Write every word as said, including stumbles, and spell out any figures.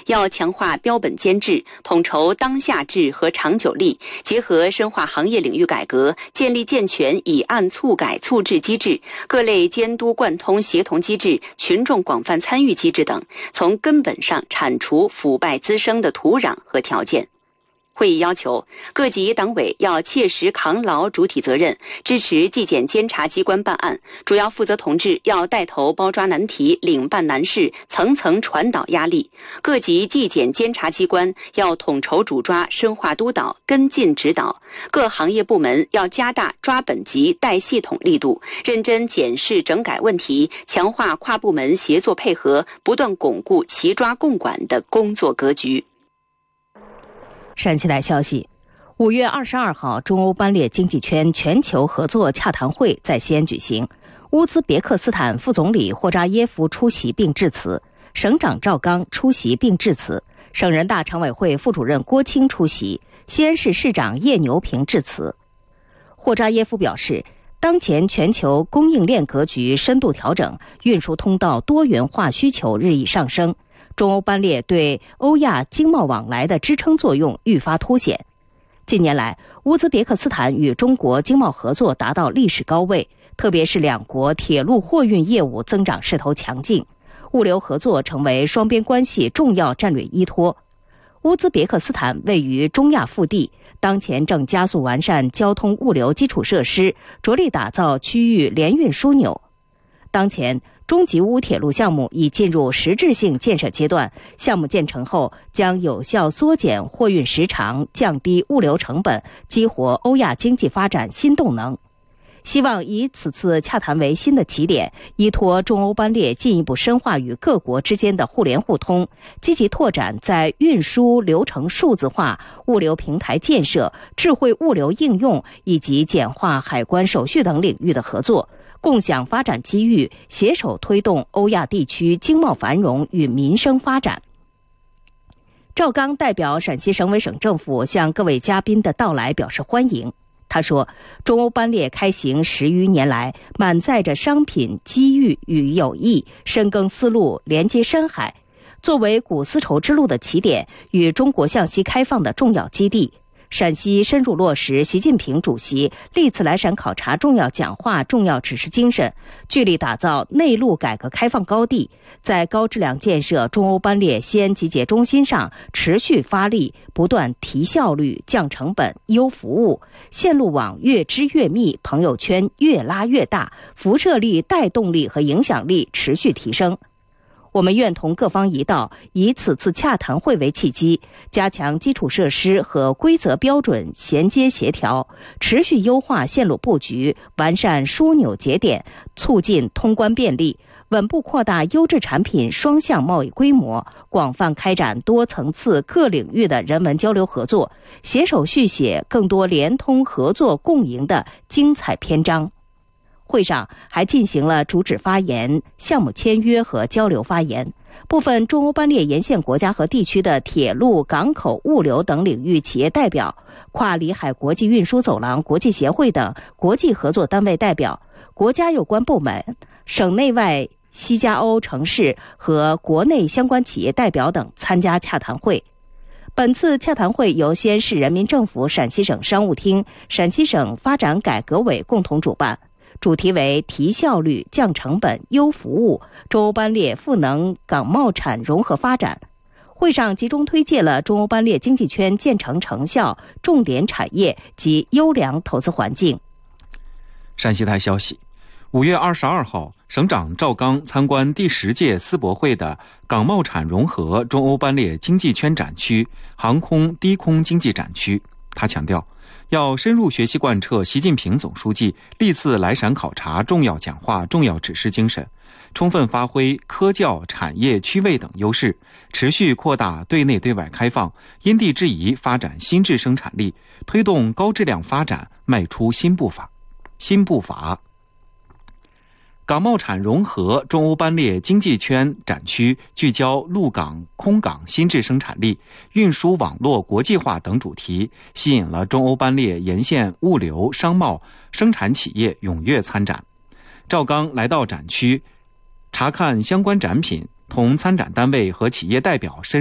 要强化标本兼治，统筹当下治和长久力，结合深化行业领域改革，建立健全以案促改促治机制、各类监督贯通协同机制、群众广泛参与机制等，从根本上铲除腐败滋生的土壤和条件。会议要求各级党委要切实扛牢主体责任，支持纪检监察机关办案，主要负责同志要带头包抓难题，领办难事，层层传导压力。各级纪检监察机关要统筹主抓，深化督导，跟进指导。各行业部门要加大抓本级带系统力度，认真检视整改问题，强化跨部门协作配合，不断巩固齐抓共管的工作格局。 陕西台消息，五月二十二号，中欧班列经济圈全球合作洽谈会在西安举行。乌兹别克斯坦副总理霍扎耶夫出席并致辞，省长赵刚出席并致辞，省人大常委会副主任郭清出席，西安市市长叶牛平致辞。霍扎耶夫表示，当前全球供应链格局深度调整，运输通道多元化需求日益上升，中欧班列对欧亚经贸往来的支撑作用愈发凸显。近年来，乌兹别克斯坦与中国经贸合作达到历史高位，特别是两国铁路货运业务增长势头强劲，物流合作成为双边关系重要战略依托。乌兹别克斯坦位于中亚腹地，当前正加速完善交通物流基础设施，着力打造区域联运枢纽。当前，中吉乌铁路项目已进入实质性建设阶段，项目建成后将有效缩减货运时长，降低物流成本，激活欧亚经济发展新动能。希望以此次洽谈为新的起点，依托中欧班列进一步深化与各国之间的互联互通，积极拓展在运输流程数字化、物流平台建设、智慧物流应用以及简化海关手续等领域的合作，共享发展机遇，携手推动欧亚地区经贸繁荣与民生发展。赵刚代表陕西省委省政府向各位嘉宾的到来表示欢迎。他说，中欧班列开行十余年来，满载着商品、机遇与友谊，深耕丝路，连接山海，作为古丝绸之路的起点与中国向西开放的重要基地。陕西深入落实习近平主席历次来陕考察重要讲话、重要指示精神，聚力打造内陆改革开放高地，在高质量建设中欧班列西安集结中心上持续发力，不断提效率、降成本、优服务，线路网越织越密，朋友圈越拉越大，辐射力、带动力和影响力持续提升。我们愿同各方一道，以此次洽谈会为契机，加强基础设施和规则标准衔接协调，持续优化线路布局，完善枢纽节点，促进通关便利，稳步扩大优质产品双向贸易规模，广泛开展多层次各领域的人文交流合作，携手续写更多联通合作共赢的精彩篇章。会上还进行了主旨发言、项目签约和交流发言。部分中欧班列沿线国家和地区的铁路、港口、物流等领域企业代表、跨里海国际运输走廊国际协会等国际合作单位代表、国家有关部门、省内外西加欧城市和国内相关企业代表等参加洽谈会。本次洽谈会由西安市人民政府陕西省商务厅、陕西省发展改革委共同主办。主题为提效率、降成本、优服务，中欧班列赋能港贸产融合发展。会上集中推介了中欧班列经济圈建成成效、重点产业及优良投资环境。 陕西台消息，五月二十二号，省长赵刚参观第十届世博会的港贸产融合中欧班列经济圈展区、航空低空经济展区。他强调，要深入学习贯彻习近平总书记历次来陕考察重要讲话、重要指示精神，充分发挥科教、产业、区位等优势，持续扩大对内对外开放，因地制宜发展新质生产力，推动高质量发展迈出新步伐。新步伐。港贸产融合中欧班列经济圈展区聚焦陆港、空港新质生产力、运输网络国际化等主题，吸引了中欧班列沿线物流、商贸、生产企业踊跃参展。赵刚来到展区，查看相关展品，同参展单位和企业代表深